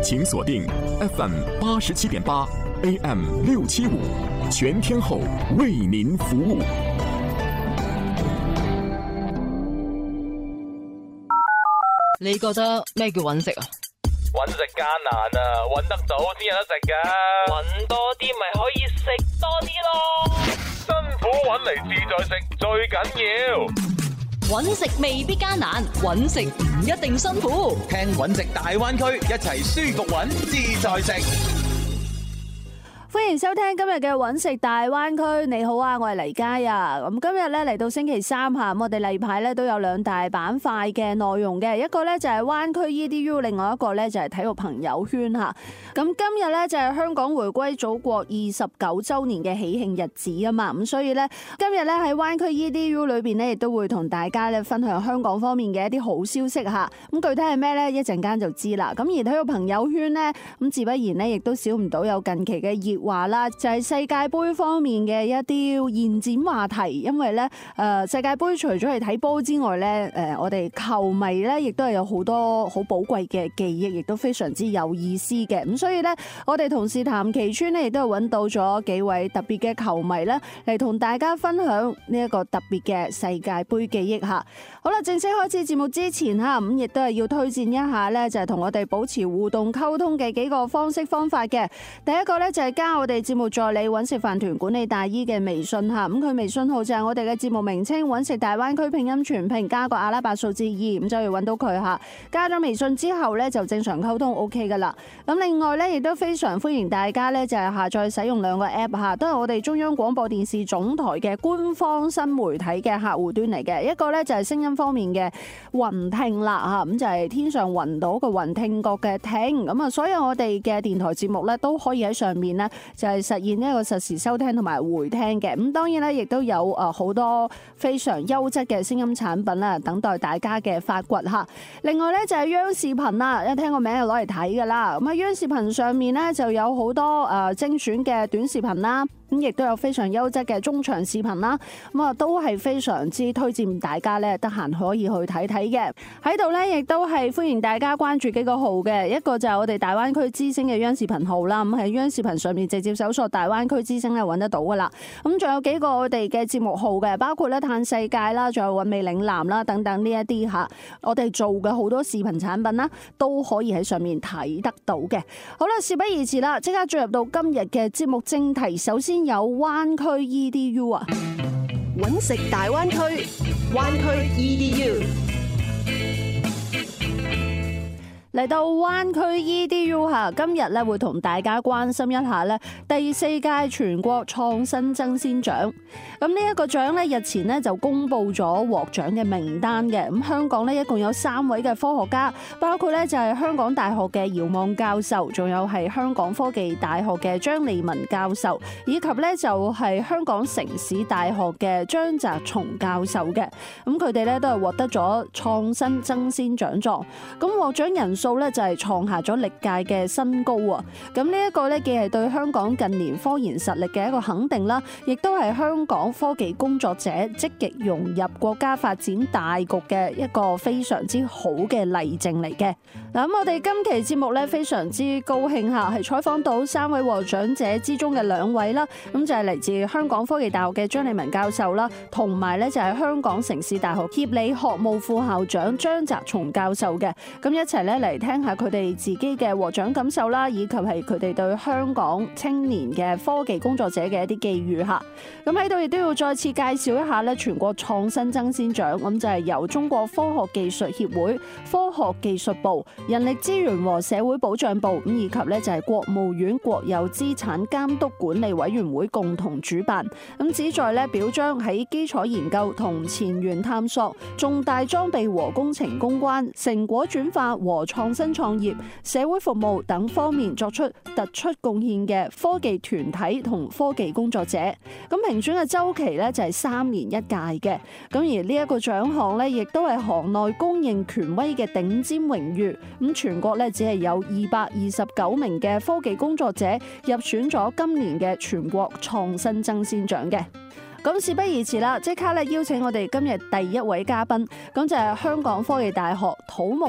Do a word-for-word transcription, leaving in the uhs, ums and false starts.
請鎖定 F M 八十七點八 A M 六七五，全天候為您服務。 你覺得咩叫揾食啊？ 揾食艱難啊，揾得到先有得食噶。揾多啲咪可以食多啲咯。辛苦揾嚟自在食最緊要。 揾食未必艱難，揾食唔一定辛苦。 聽揾食大灣區，一齊舒服揾自在食。 歡迎收聽今日嘅揾食大灣區。你好啊，我係黎嘉啊。咁今日咧嚟到星期三下，咁我哋例牌咧都有兩大板塊嘅內容嘅，一個咧就係灣區 E D U， 另外一個咧就係體育朋友圈吓。咁今日咧就係香港回歸祖國二十九周年嘅喜慶日子啊嘛，咁所以咧今日咧喺灣區 E D U 裏邊咧亦都會同大家咧分享香港方面嘅一啲好消息吓。咁具體係咩咧？一陣間就知啦。咁而體育朋友圈咧，咁自不然咧亦都少唔到有近期嘅熱話啦，就係世界杯方面嘅一啲延展話題。因為咧誒世界杯除咗係睇波之外咧，誒我哋球迷咧亦都係有好多好寶貴嘅記憶，亦都非常之有意思嘅。咁所以咧，我哋同事譚其川咧亦都係揾到咗幾位特別嘅球迷咧嚟同大家分享呢一個特別嘅世界杯記憶吓。好啦，正式開始節目之前吓，咁亦都係要推薦一下咧，就係同我哋保持互動溝通嘅幾個方式方法嘅。第一個咧就係加我哋節目助理揾食飯團管理大姨嘅微信吓，咁佢微信號就係我哋嘅節目名稱揾食大灣區拼音全拼加個阿拉伯數字二，咁就要揾到佢吓。加咗微信之後咧就正常溝通 O K 噶啦。咁另外咧亦都非常歡迎大家咧就係下載使用兩個 app 吓，都係我哋中央廣播電視總台嘅官方新媒體嘅客戶端嚟嘅。一個咧就係聲音方面嘅雲聽啦吓，咁就係天上雲島嘅雲，聽覺嘅聽。咁啊，所有我哋嘅電台節目咧都可以喺上面咧就係實現呢一個實時收聽同埋回聽嘅。咁當然咧亦都有誒好多非常優質嘅聲音產品啦，等待大家嘅發掘吓。另外咧就係央視頻啦，一聽個名就攞嚟睇噶啦。咁啊央視頻上面咧就有好多誒精選嘅短視頻啦，咁亦都有非常優質嘅中長視頻啦。咁啊都係非常之推薦大家咧得閒可以去睇睇嘅。喺度咧亦都係歡迎大家關注幾個號嘅，一個就係我哋大灣區之聲嘅央視頻號啦。咁喺央視頻上面直接搜索大灣區之聲咧揾得到噶啦。咁仲有幾個我哋嘅節目號嘅，包括咧嘆世界啦，仲有韻味嶺南啦等等呢一啲吓，我哋做嘅好多視頻產品啦，都可以喺上面睇得到嘅。好啦，事不宜遲啦，即刻進入到今日嘅節目正題。首先有灣區 E D U 啊， 揾食大灣區，灣區 E D U。 嚟到灣區 E D U 吓，今日咧會同大家關心一下咧第四屆全國創新爭先獎。咁呢一個獎咧日前咧就公布咗獲獎嘅名單嘅。咁香港咧一共有三位嘅科學家，包括咧就係香港大學嘅姚望教授，仲有係香港科技大學嘅張利文教授，以及咧就係香港城市大學嘅張澤松教授嘅。咁佢哋咧都係獲得咗創新爭先獎狀。咁獲獎人數咧就係創下咗歷屆嘅新高啊！咁呢一個咧既係對香港近年科研實力嘅一個肯定啦，亦都係香港科技工作者積極融入國家發展大局嘅一個非常之好嘅例證嚟嘅。嗱，咁我哋今期節目咧非常之高興下係採訪到三位獲獎者之中嘅兩位啦，咁就係嚟自香港科技大學嘅張利文教授啦，同埋咧就係香港城市大學協理學務副校長張澤松教授嘅。咁一齊咧嚟聽下佢哋自己嘅獲獎感受啦，以及係佢哋對香港青年嘅科技工作者嘅一啲寄語吓。咁喺度亦都要再次介紹一下咧全國創新爭先獎，咁就係由中國科學技術協會、科學技術部、人力資源和社會保障部，咁以及咧就係國務院國有資產監督管理委員會共同主辦，咁旨在咧表彰喺基礎研究同前沿探索、重大裝備和工程攻關、成果轉化和創新創業、社會服務等方面作出突出貢獻嘅科技團體同科技工作者。咁評選嘅週期咧就係三年一屆嘅。咁而呢一個獎項咧，亦都係行內公認權威嘅頂尖榮譽。咁全國咧只係有二百二十九名嘅科技工作者入選咗今年嘅全國創新爭先獎嘅。咁事不宜遲啦，即刻咧邀請我哋今日第一位嘉賓，咁就係香港科技大學土木